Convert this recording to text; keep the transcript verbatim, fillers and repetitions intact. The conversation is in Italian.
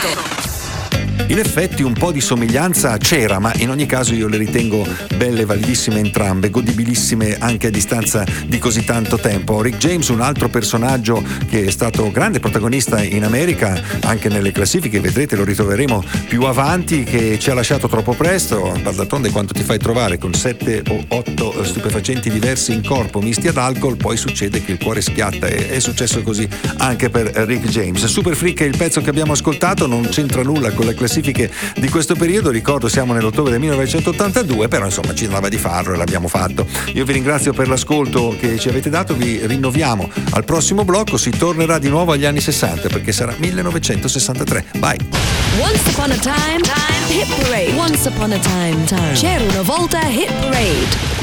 In effetti un po' di somiglianza c'era, ma in ogni caso io le ritengo belle, validissime entrambe, godibilissime anche a distanza di così tanto tempo. Rick James, un altro personaggio che è stato grande protagonista in America, anche nelle classifiche, vedrete, lo ritroveremo più avanti, che ci ha lasciato troppo presto. D'altronde quanto ti fai trovare con sette o otto stupefacenti diversi in corpo misti ad alcol, poi succede che il cuore schiatta, e è successo così anche per Rick James. Super Freak è il pezzo che abbiamo ascoltato, non c'entra nulla con le classifiche di questo periodo, ricordo siamo nell'ottobre del millenovecentottantadue, però insomma ci andava di farlo e l'abbiamo fatto. Io vi ringrazio per l'ascolto che ci avete dato, vi rinnoviamo al prossimo blocco, si tornerà di nuovo agli anni sessanta perché sarà millenovecentosessantatré. Bye. Once upon a time, time hit parade. Once upon a time, time. C'era una volta hit parade.